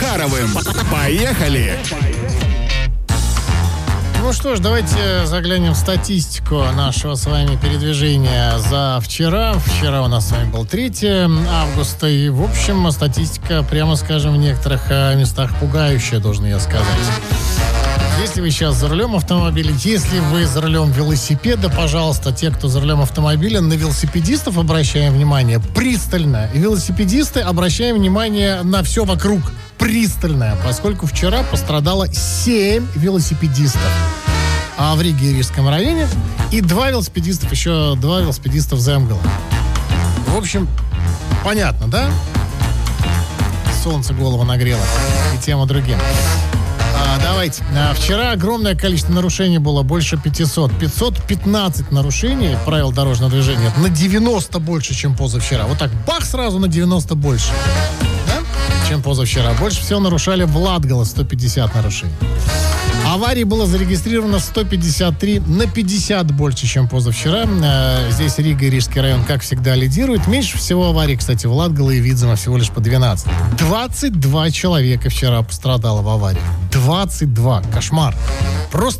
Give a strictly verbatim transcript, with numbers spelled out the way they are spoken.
Захаровым. Поехали! Ну что ж, давайте заглянем в статистику нашего с вами передвижения за вчера. Вчера у нас с вами был третьего августа. И, в общем, статистика, прямо скажем, в некоторых местах пугающая, должен я сказать. Если вы сейчас за рулем автомобиля, если вы за рулем велосипеда, пожалуйста, те, кто за рулем автомобиля, на велосипедистов обращаем внимание пристально. И велосипедисты обращаем внимание на все вокруг пристально, поскольку вчера пострадало семь велосипедистов. А в Риге и Рижском районе и два велосипедистов, еще два велосипедиста в Земгале. В общем, понятно, да? Солнце голову нагрело и тем и другим. А, давайте. А, вчера огромное количество нарушений было, больше пятисот. пятьсот пятнадцать нарушений правил дорожного движения. Это на девяносто больше, чем позавчера. Вот так, бах, сразу на девяносто больше. Да? Чем позавчера. Больше всего нарушали в Латгале, сто пятьдесят нарушений. Аварий было зарегистрировано сто пятьдесят три, на пятьдесят больше, чем позавчера. Здесь Рига и Рижский район, как всегда, лидирует. Меньше всего аварий, кстати, в Латгале и Видземе всего лишь по двенадцать. двадцать два человека вчера пострадало в аварии. двадцать два. Кошмар. Просто